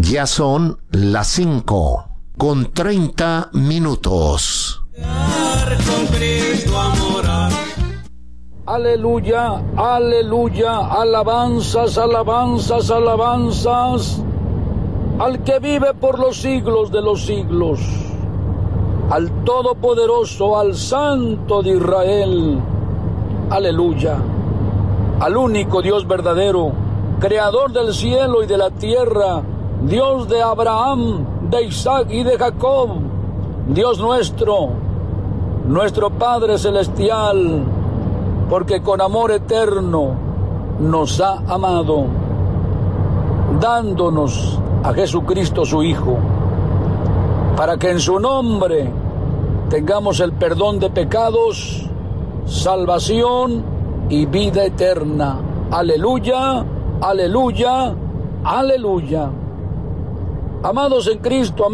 Ya son las 5:30. Con Cristo a morar. Aleluya, aleluya, alabanzas, alabanzas, alabanzas al que vive por los siglos de los siglos, al Todopoderoso, al Santo de Israel. Aleluya, al único Dios verdadero, Creador del cielo y de la tierra, Dios de Abraham, de Isaac y de Jacob, Dios nuestro Padre celestial, porque con amor eterno nos ha amado, dándonos a Jesucristo su Hijo, para que en su nombre tengamos el perdón de pecados, salvación y vida eterna. Aleluya, aleluya, aleluya. Amados en Cristo,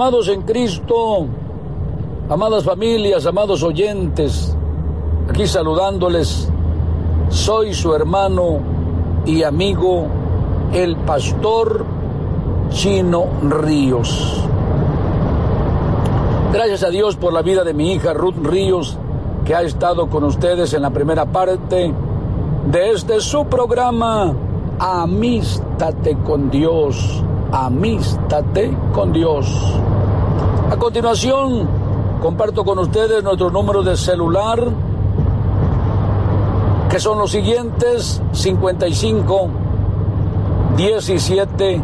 amadas familias, amados oyentes, aquí saludándoles, soy su hermano y amigo, el pastor Chino Ríos. Gracias a Dios por la vida de mi hija Ruth Ríos, que ha estado con ustedes en la primera parte de este su programa, Amístate con Dios, Amístate con Dios. A continuación, comparto con ustedes nuestro número de celular, que son los siguientes: 55 17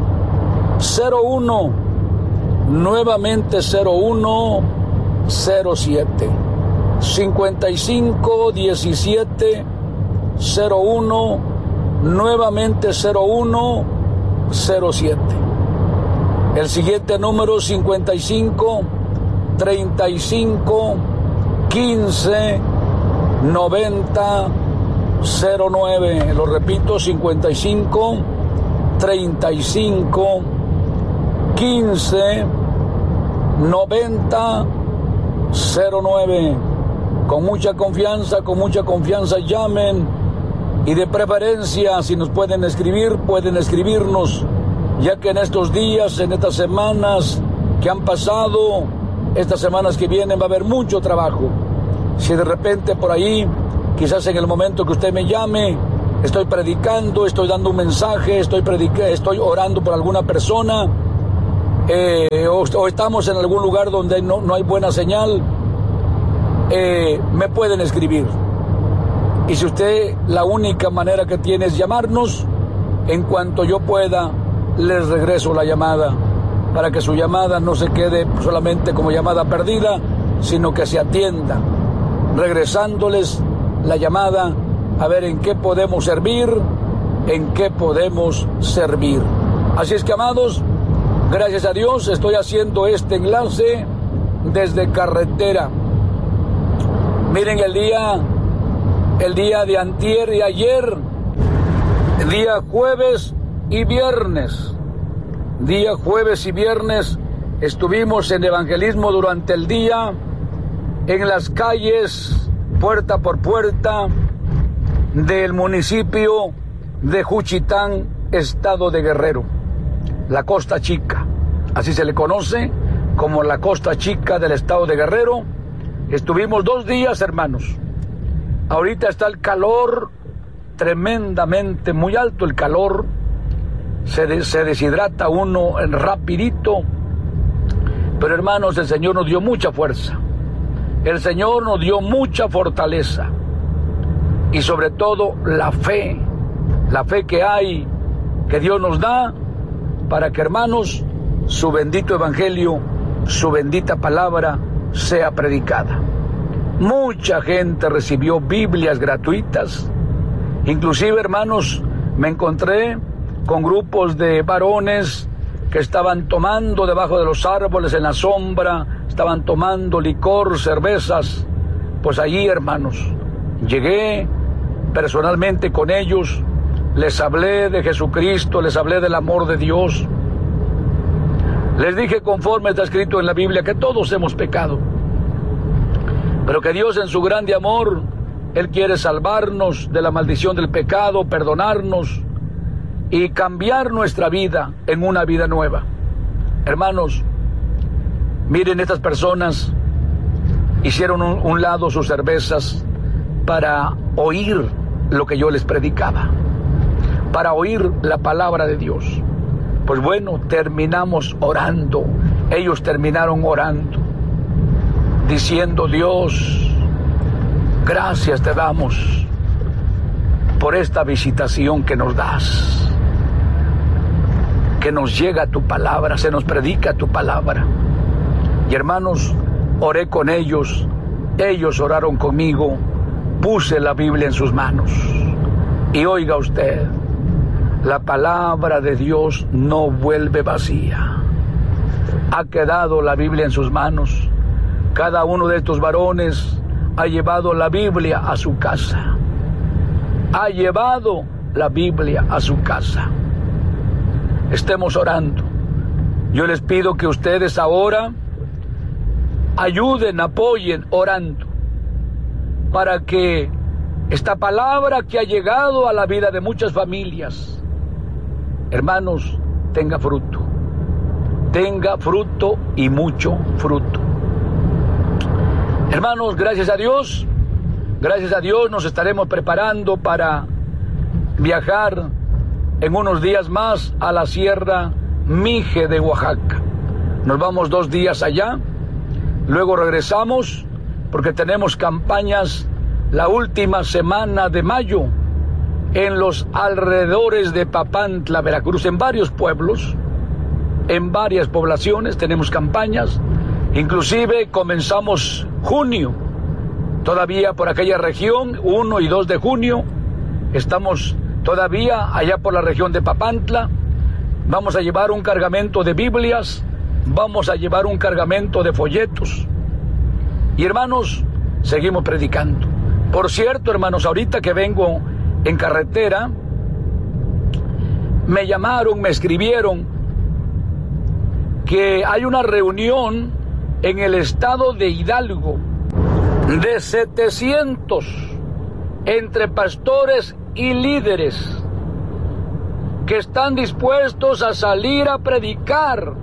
01, nuevamente 01 07, 55 17 01, nuevamente 01 07. El siguiente número: 55 35 15 90 09. Lo repito: 55 35 15 90 09. Con mucha confianza llamen, y de preferencia, si nos pueden escribir, pueden escribirnos, ya que en estos días, en estas semanas que han pasado, estas semanas que vienen, va a haber mucho trabajo. Si de repente por ahí, quizás en el momento que usted me llame, estoy predicando, estoy dando un mensaje, estoy orando por alguna persona, o estamos en algún lugar donde no hay buena señal, me pueden escribir. Y si usted, la única manera que tiene es llamarnos, en cuanto yo pueda, les regreso la llamada, para que su llamada no se quede solamente como llamada perdida, sino que se atienda, regresándoles la llamada, a ver en qué podemos servir, Así es que, amados, gracias a Dios, estoy haciendo este enlace desde carretera. Miren, el día de antier y ayer, el día jueves y viernes, estuvimos en evangelismo durante el día, en las calles, puerta por puerta, del municipio de Juchitán, estado de Guerrero, la Costa Chica, así se le conoce como la Costa Chica del estado de Guerrero. Estuvimos 2 días, hermanos. Ahorita está el calor tremendamente muy alto, el calor, se deshidrata uno rapidito, pero, hermanos, el Señor nos dio mucha fuerza, el Señor nos dio mucha fortaleza, y sobre todo la fe que hay, que Dios nos da, para que, hermanos, su bendito evangelio, su bendita palabra sea predicada. Mucha gente recibió Biblias gratuitas. Inclusive, hermanos, me encontré con grupos de varones que estaban tomando debajo de los árboles en la sombra, estaban tomando licor, cervezas. Pues allí, hermanos, llegué personalmente con ellos, les hablé de Jesucristo, les hablé del amor de Dios. Les dije, conforme está escrito en la Biblia, que todos hemos pecado, pero que Dios, en su grande amor, Él quiere salvarnos de la maldición del pecado, perdonarnos y cambiar nuestra vida en una vida nueva. Hermanos, miren, estas personas hicieron un lado sus cervezas para oír lo que yo les predicaba, para oír la palabra de Dios. Pues bueno, terminamos orando. Ellos terminaron orando, diciendo: Dios, gracias te damos por esta visitación que nos das, que nos llega tu palabra, se nos predica tu palabra. Y hermanos, oré con ellos, ellos oraron conmigo, puse la Biblia en sus manos. Y oiga usted, la palabra de Dios no vuelve vacía. Ha quedado la Biblia en sus manos. Cada uno de estos varones ha llevado la Biblia a su casa. Ha llevado la Biblia a su casa. Estemos orando. Yo les pido que ustedes ahora ayuden, apoyen, orando, para que esta palabra que ha llegado a la vida de muchas familias, hermanos, tenga fruto y mucho fruto. Hermanos, gracias a Dios nos estaremos preparando para viajar en unos días más a la Sierra Mije de Oaxaca. Nos vamos 2 días allá, luego regresamos porque tenemos campañas la última semana de mayo en los alrededores de Papantla, Veracruz, en varios pueblos, en varias poblaciones tenemos campañas. Inclusive comenzamos junio, todavía por aquella región, 1 y 2 de junio, estamos todavía allá por la región de Papantla. Vamos a llevar un cargamento de Biblias, vamos a llevar un cargamento de folletos. Y hermanos, seguimos predicando. Por cierto, hermanos, ahorita que vengo en carretera, me llamaron, me escribieron que hay una reunión en el estado de Hidalgo de 700 entre pastores y líderes que están dispuestos a salir a predicar,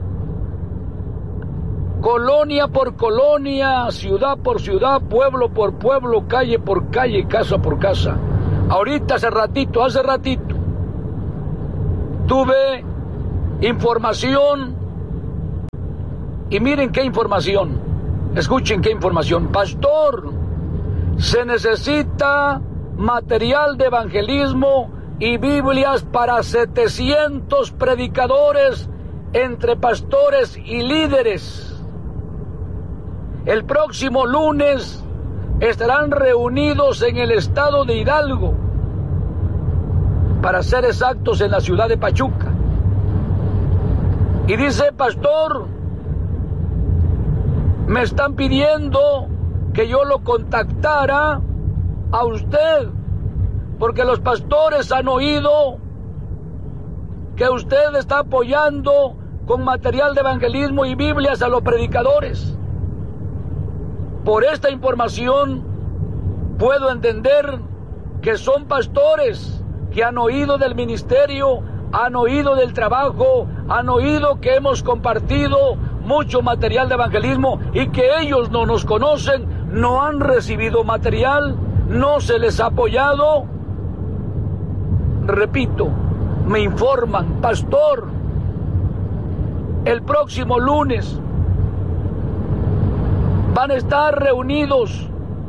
colonia por colonia, ciudad por ciudad, pueblo por pueblo, calle por calle, casa por casa. Ahorita, hace ratito, tuve información, y miren qué información, escuchen qué información. Pastor, se necesita material de evangelismo y Biblias para 700 predicadores entre pastores y líderes. El próximo lunes estarán reunidos en el estado de Hidalgo, para ser exactos en la ciudad de Pachuca. Y dice: pastor, me están pidiendo que yo lo contactara a usted, porque los pastores han oído que usted está apoyando con material de evangelismo y Biblias a los predicadores. Por esta información puedo entender que son pastores que han oído del ministerio, han oído del trabajo, han oído que hemos compartido mucho material de evangelismo y que ellos no nos conocen, no han recibido material, no se les ha apoyado. Repito, me informan: pastor, el próximo lunes van a estar reunidos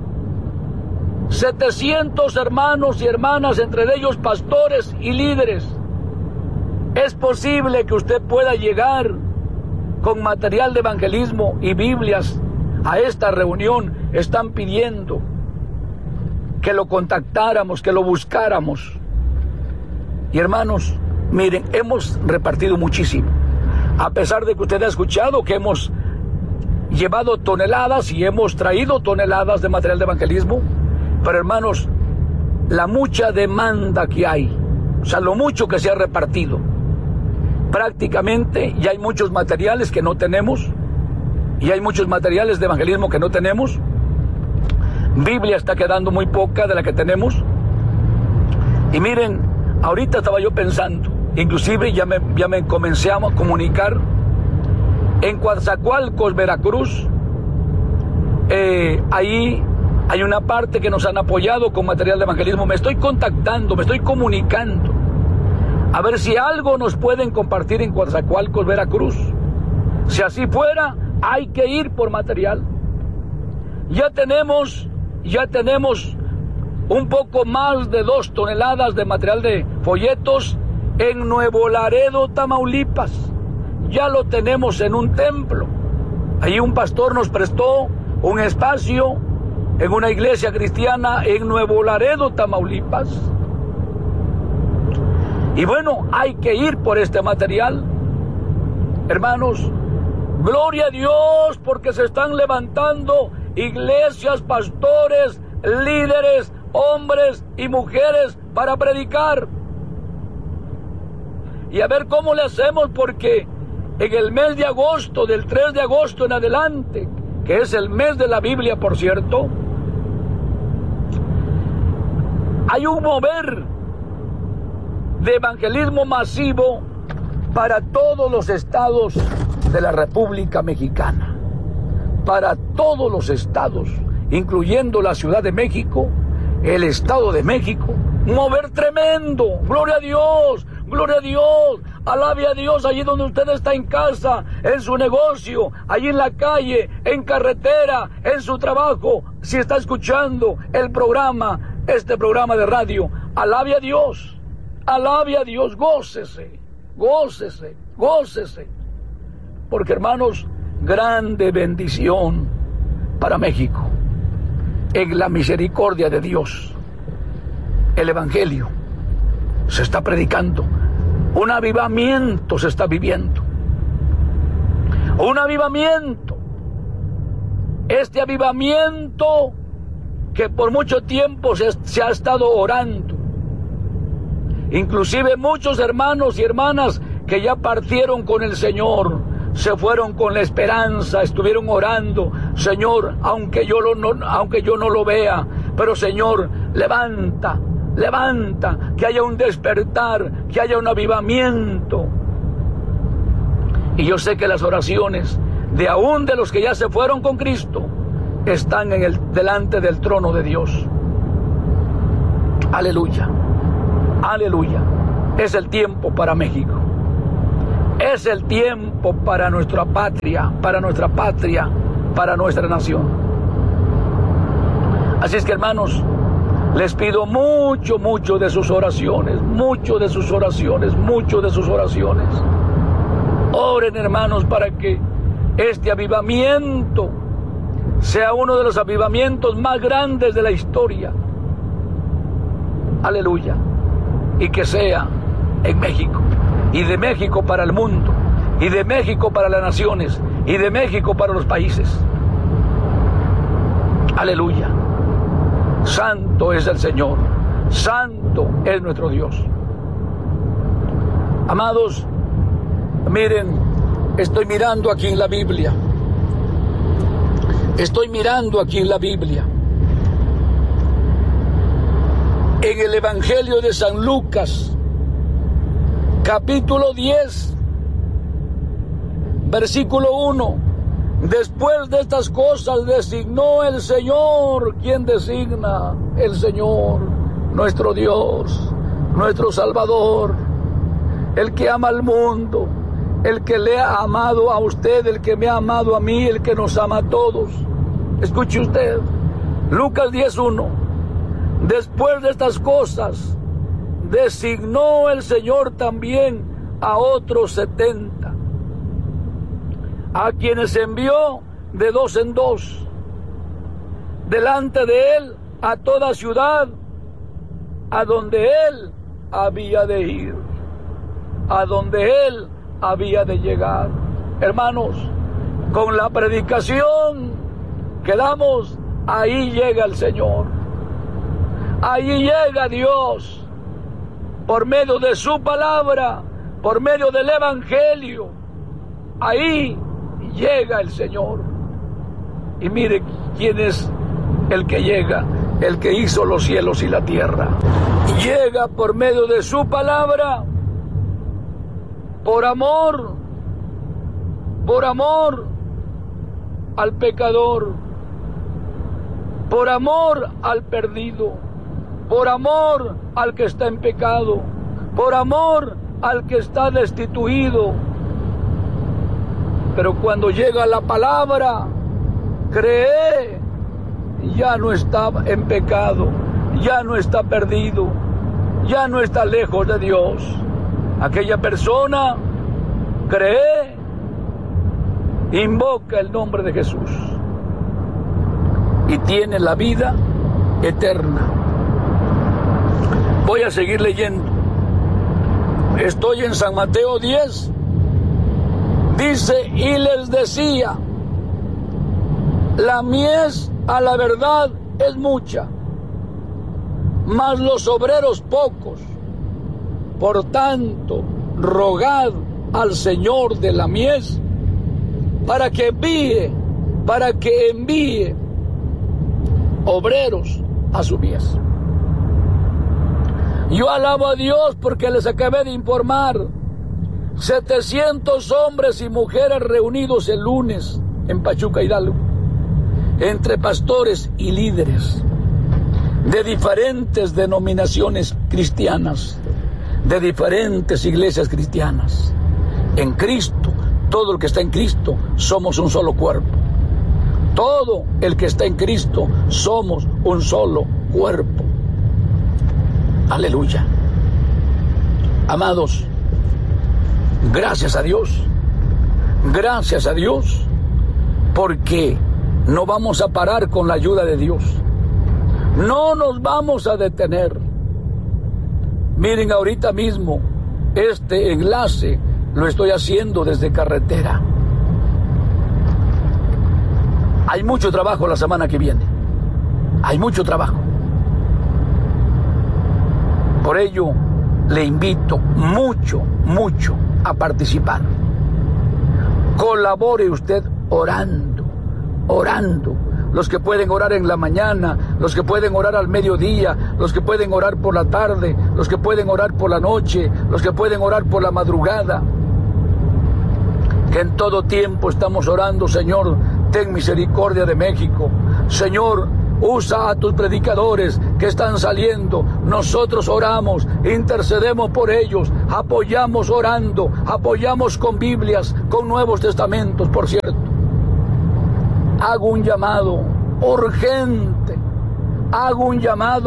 700 hermanos y hermanas, entre ellos pastores y líderes. Es posible que usted pueda llegar con material de evangelismo y Biblias a esta reunión. Están pidiendo que lo contactáramos, que lo buscáramos. Y hermanos, miren, hemos repartido muchísimo. A pesar de que usted ha escuchado que hemos llevado toneladas y hemos traído toneladas de material de evangelismo, pero hermanos, la mucha demanda que hay, o sea, lo mucho que se ha repartido, prácticamente ya hay muchos materiales que no tenemos, y hay muchos materiales de evangelismo que no tenemos. Biblia está quedando muy poca de la que tenemos. Y miren, ahorita estaba yo pensando, inclusive ya me comencé a comunicar en Coatzacoalcos, Veracruz. Ahí hay una parte que nos han apoyado con material de evangelismo. Me estoy contactando, me estoy comunicando, a ver si algo nos pueden compartir en Coatzacoalcos, Veracruz. Si así fuera, hay que ir por material. Ya tenemos un poco más de 2 toneladas de material de folletos en Nuevo Laredo, Tamaulipas. Ya lo tenemos en un templo. Ahí un pastor nos prestó un espacio en una iglesia cristiana en Nuevo Laredo, Tamaulipas. Y bueno, hay que ir por este material. Hermanos, gloria a Dios, porque se están levantando iglesias, pastores, líderes, hombres y mujeres para predicar. Y a ver cómo le hacemos, porque en el mes de agosto, del 3 de agosto en adelante, que es el mes de la Biblia, por cierto, hay un mover de evangelismo masivo para todos los estados de la República Mexicana, para todos los estados, incluyendo la Ciudad de México, el Estado de México. Un mover tremendo. Gloria a Dios, gloria a Dios. Alabe a Dios allí donde usted está, en casa, en su negocio, allí en la calle, en carretera, en su trabajo. Si está escuchando el programa, este programa de radio, alabe a Dios, gócese, gócese, gócese. Porque, hermanos, grande bendición para México, en la misericordia de Dios. El evangelio se está predicando, un avivamiento se está viviendo, un avivamiento. Este avivamiento que por mucho tiempo se ha estado orando, inclusive muchos hermanos y hermanas que ya partieron con el Señor, se fueron con la esperanza, estuvieron orando: Señor, aunque yo no lo vea, pero Señor, levanta, que haya un despertar, que haya un avivamiento. Y yo sé que las oraciones de aún de los que ya se fueron con Cristo están delante del trono de Dios. Aleluya, aleluya. Es el tiempo para México. Es el tiempo para nuestra patria, para nuestra nación. Así es que, hermanos, les pido mucho de sus oraciones, mucho de sus oraciones. Oren, hermanos, para que este avivamiento sea uno de los avivamientos más grandes de la historia. Aleluya. Y que sea en México, y de México para el mundo, y de México para las naciones, y de México para los países. Aleluya. Santo es el Señor, santo es nuestro Dios. Amados, miren, estoy mirando aquí en la Biblia. En el Evangelio de San Lucas, capítulo 10, versículo 1. Después de estas cosas designó el Señor. ¿Quién designa? El Señor, nuestro Dios, nuestro Salvador, el que ama al mundo, el que le ha amado a usted, el que me ha amado a mí, el que nos ama a todos. Escuche usted, Lucas 10:1. Después de estas cosas designó el Señor también a otros 70, a quienes envió de 2 en 2, delante de él a toda ciudad a donde él había de ir, a donde él había de llegar. Hermanos, con la predicación que damos, ahí llega el Señor, ahí llega Dios, por medio de su palabra, por medio del Evangelio. Ahí llega el Señor. Y mire quién es el que llega, el que hizo los cielos y la tierra. Llega por medio de su palabra, por amor por amor al pecador, por amor al perdido, por amor al que está en pecado, por amor al que está destituido. Pero cuando llega la palabra, cree, ya no está en pecado, ya no está perdido, ya no está lejos de Dios. Aquella persona cree, invoca el nombre de Jesús y tiene la vida eterna. Voy a seguir leyendo. Estoy en San Mateo 10. Dice, y les decía, la mies a la verdad es mucha, mas los obreros pocos. Por tanto, rogad al Señor de la mies para que envíe obreros a su mies. Yo alabo a Dios porque les acabé de informar 700 hombres y mujeres reunidos el lunes en Pachuca, Hidalgo, entre pastores y líderes de diferentes denominaciones cristianas, de diferentes iglesias cristianas. En Cristo, todo el que está en Cristo, somos un solo cuerpo. Todo el que está en Cristo, somos un solo cuerpo. Aleluya. Amados, gracias a Dios, porque no vamos a parar con la ayuda de Dios. No nos vamos a detener. Miren, ahorita mismo, este enlace lo estoy haciendo desde carretera. Hay mucho trabajo la semana que viene. Hay mucho trabajo. Por ello, le invito mucho a participar. Colabore usted orando. Los que pueden orar en la mañana, los que pueden orar al mediodía, los que pueden orar por la tarde, los que pueden orar por la noche, los que pueden orar por la madrugada. Que en todo tiempo estamos orando, Señor, ten misericordia de México. Señor, usa a tus predicadores que están saliendo. Nosotros oramos, intercedemos por ellos, apoyamos orando, apoyamos con Biblias, con Nuevos Testamentos, por cierto. Hago un llamado urgente, hago un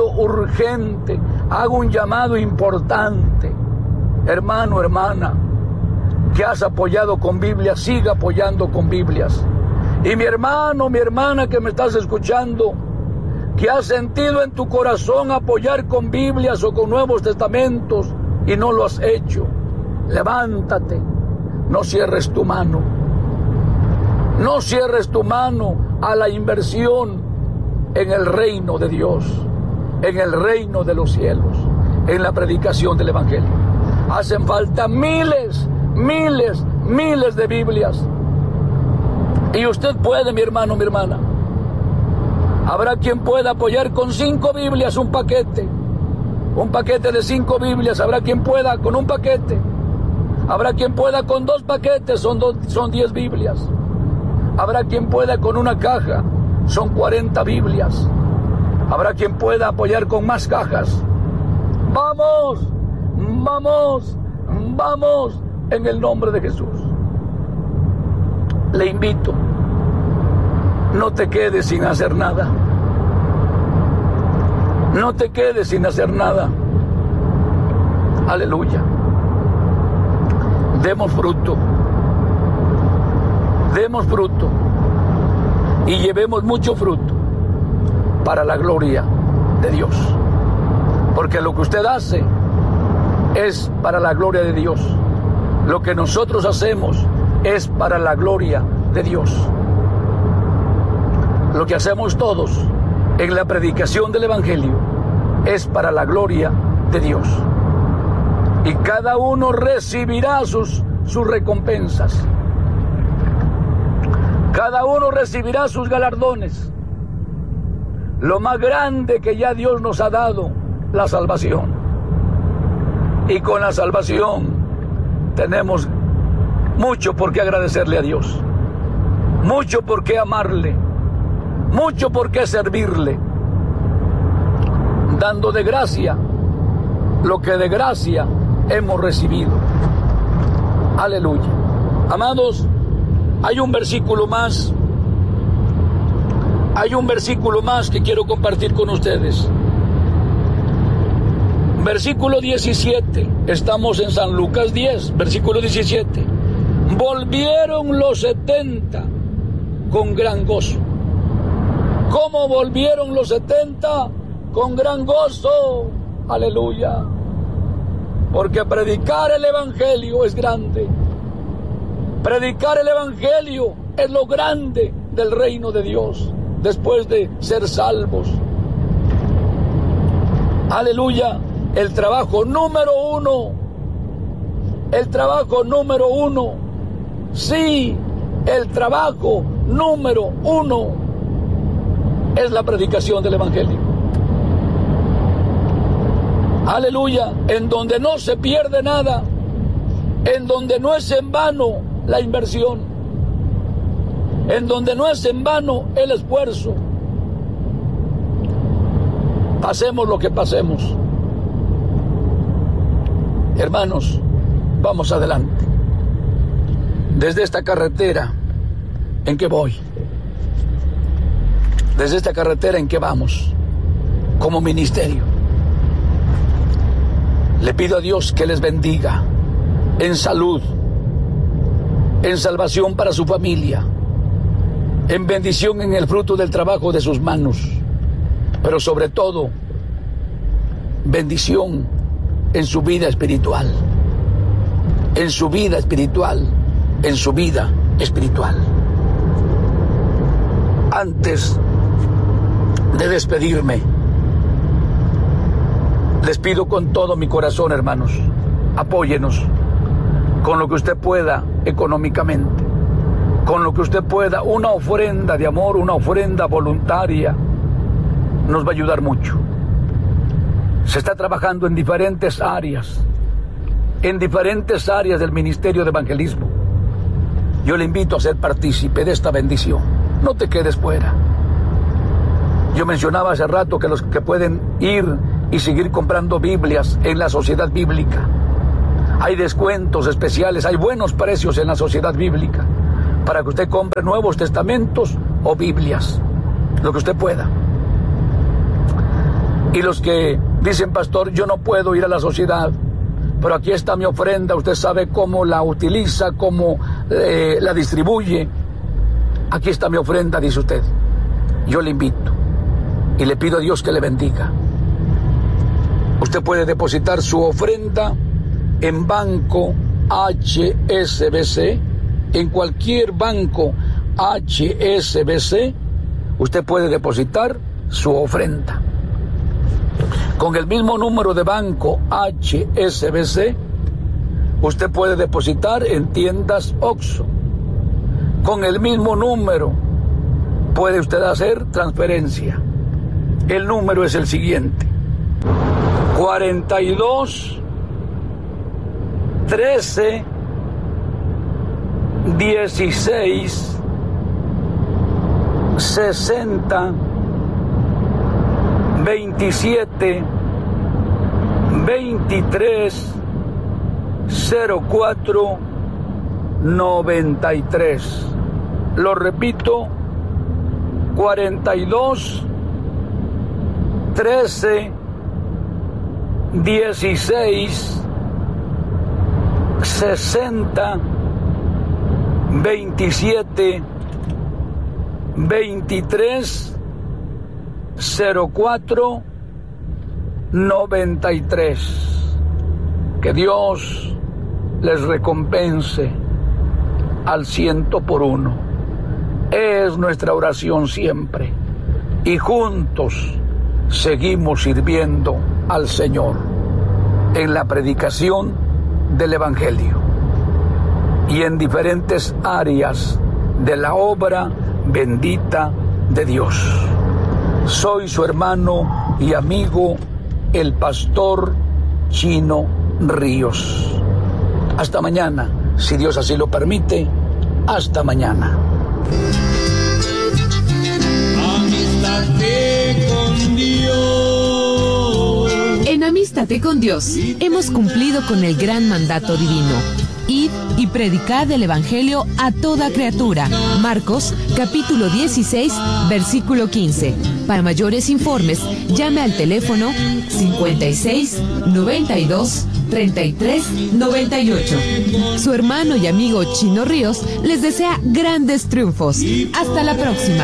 llamado importante. Hermano, hermana, que has apoyado con Biblias, siga apoyando con Biblias. Y mi hermano, mi hermana que me estás escuchando, que has sentido en tu corazón apoyar con Biblias o con Nuevos Testamentos y no lo has hecho, levántate, no cierres tu mano. No cierres tu mano a la inversión en el reino de Dios, en el reino de los cielos, en la predicación del Evangelio. Hacen falta miles de Biblias. Y usted puede, mi hermano, mi hermana. Habrá quien pueda apoyar con 5 Biblias un paquete de 5 Biblias. Habrá quien pueda con un paquete. Habrá quien pueda con 2 paquetes, son 10 Biblias. Habrá quien pueda con una caja, son 40 Biblias. Habrá quien pueda apoyar con más cajas. Vamos en el nombre de Jesús. Le invito, no te quedes sin hacer nada. No te quedes sin hacer nada. Aleluya. Demos fruto y llevemos mucho fruto para la gloria de Dios, porque lo que usted hace es para la gloria de Dios. Lo que nosotros hacemos es para la gloria de Dios. Lo que hacemos todos en la predicación del Evangelio es para la gloria de Dios, y cada uno recibirá sus recompensas. Cada uno recibirá sus galardones. Lo más grande que ya Dios nos ha dado, la salvación. Y con la salvación tenemos mucho por qué agradecerle a Dios, mucho por qué amarle, mucho por qué servirle, dando de gracia lo que de gracia hemos recibido. Aleluya. Amados, hay un versículo más que quiero compartir con ustedes. Versículo 17, estamos en San Lucas 10, versículo 17. Volvieron los 70 con gran gozo. ¿Cómo volvieron los 70? Con gran gozo. Aleluya. Porque predicar el evangelio es grande. Predicar el evangelio es lo grande del reino de Dios, después de ser salvos. Aleluya. El trabajo número uno. El trabajo número uno. Sí, el trabajo número uno es la predicación del evangelio. Aleluya. En donde no se pierde nada, en donde no es en vano la inversión, en donde no es en vano el esfuerzo. Pasemos lo que pasemos, hermanos, vamos adelante. Desde esta carretera en que voy, desde esta carretera en que vamos, como ministerio, le pido a Dios que les bendiga en salud, en salvación para su familia, en bendición en el fruto del trabajo de sus manos, pero sobre todo, bendición en su vida espiritual, en su vida espiritual, en su vida espiritual. Antes de despedirme, les pido con todo mi corazón, hermanos, apóyenos con lo que usted pueda económicamente, con lo que usted pueda, una ofrenda de amor, una ofrenda voluntaria, nos va a ayudar mucho. Se está trabajando en diferentes áreas del ministerio de evangelismo. Yo le invito a ser partícipe de esta bendición. No te quedes fuera. Yo mencionaba hace rato que los que pueden ir y seguir comprando Biblias en la Sociedad Bíblica. Hay descuentos especiales, hay buenos precios en la Sociedad Bíblica para que usted compre Nuevos Testamentos o Biblias, lo que usted pueda. Y los que dicen, pastor, yo no puedo ir a la sociedad, pero aquí está mi ofrenda, usted sabe cómo la utiliza, cómo la distribuye. Aquí está mi ofrenda, dice usted. Yo le invito y le pido a Dios que le bendiga. Usted puede depositar su ofrenda en banco HSBC, en cualquier banco HSBC, usted puede depositar su ofrenda. Con el mismo número de banco HSBC, usted puede depositar en tiendas OXXO. Con el mismo número puede usted hacer transferencia. El número es el siguiente: 42 13 16 60 27 23 04 93. Lo repito: 42 13 16 60 27 23 04 93. Que Dios les recompense al 100%. Es nuestra oración siempre. Y juntos seguimos sirviendo al Señor en la predicación del Evangelio y en diferentes áreas de la obra bendita de Dios. Soy su hermano y amigo, el pastor Chino Ríos. Hasta mañana, si Dios así lo permite. Hasta mañana. Amístate con Dios. En Amístate con Dios hemos cumplido con el gran mandato divino. Id y predicad el Evangelio a toda criatura. Marcos, capítulo 16, versículo 15. Para mayores informes, llame al teléfono 56 92 33 98. Su hermano y amigo Chino Ríos les desea grandes triunfos. Hasta la próxima.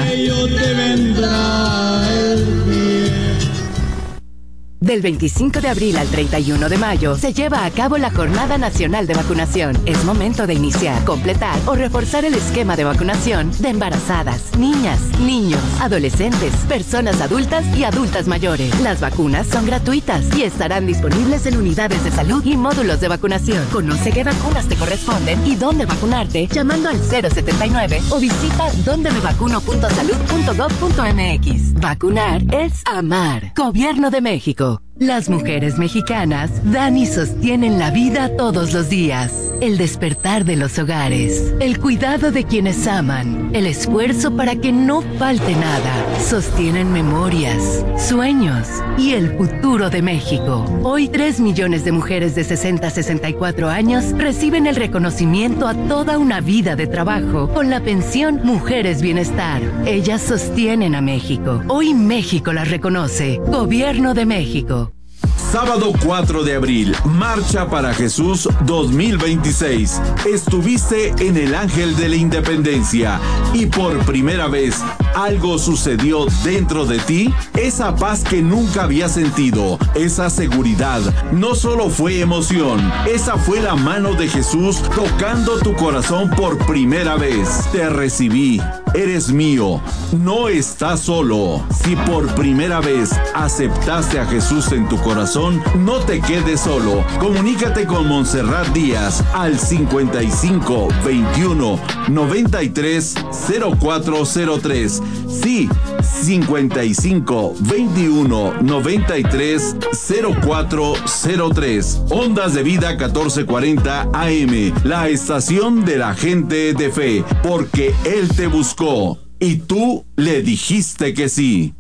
Del 25 de abril al 31 de mayo se lleva a cabo la Jornada Nacional de Vacunación. Es momento de iniciar, completar o reforzar el esquema de vacunación de embarazadas, niñas, niños, adolescentes, personas adultas y adultas mayores. Las vacunas son gratuitas y estarán disponibles en unidades de salud y módulos de vacunación. Conoce qué vacunas te corresponden y dónde vacunarte llamando al 079 o visita dondemevacuno.salud.gov.mx. Vacunar es amar. Gobierno de México. Las mujeres mexicanas dan y sostienen la vida todos los días. El despertar de los hogares, el cuidado de quienes aman, el esfuerzo para que no falte nada. Sostienen memorias, sueños y el futuro de México. Hoy 3 millones de mujeres de 60 a 64 años reciben el reconocimiento a toda una vida de trabajo con la pensión Mujeres Bienestar. Ellas sostienen a México. Hoy México las reconoce. Gobierno de México. Sábado 4 de abril, Marcha para Jesús 2026. Estuviste en el Ángel de la Independencia y por primera vez algo sucedió dentro de ti. Esa paz que nunca había sentido, esa seguridad, no solo fue emoción, esa fue la mano de Jesús tocando tu corazón por primera vez. Te recibí, eres mío, no estás solo. Si por primera vez aceptaste a Jesús en tu corazón, no te quedes solo. Comunícate con Montserrat Díaz al 55 21 93 0403. Sí, 55 21 93 0403. Ondas de Vida 1440 AM, la estación de la gente de fe, porque Él te buscó y tú le dijiste que sí.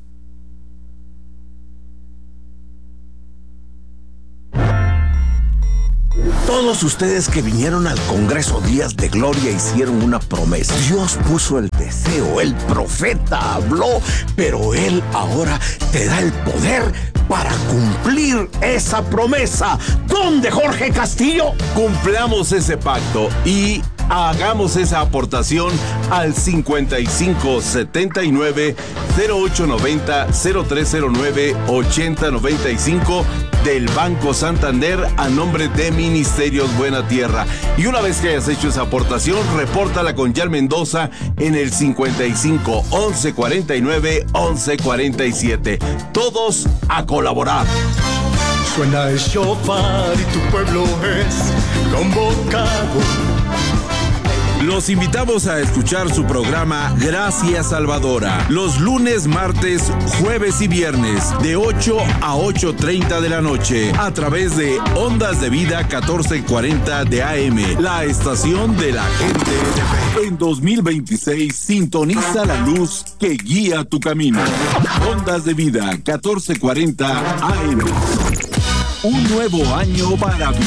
Todos ustedes que vinieron al Congreso Días de Gloria hicieron una promesa. Dios puso el deseo, el profeta habló, pero Él ahora te da el poder para cumplir esa promesa. ¿Dónde, Jorge Castillo? Cumplamos ese pacto y hagamos esa aportación al 55 79 0890 0309 8095 del Banco Santander a nombre de Ministerios Buena Tierra. Y una vez que hayas hecho esa aportación, repórtala con Yal Mendoza en el 55 11 49 11 47. Todos a colaborar. Suena el shofar y tu pueblo es convocado. Los invitamos a escuchar su programa Gracias Salvadora, los lunes, martes, jueves y viernes, de 8 a 8:30 de la noche, a través de Ondas de Vida 1440 de AM, la estación de la gente de fe. En 2026, sintoniza la luz que guía tu camino. Ondas de Vida 1440 AM. Un nuevo año para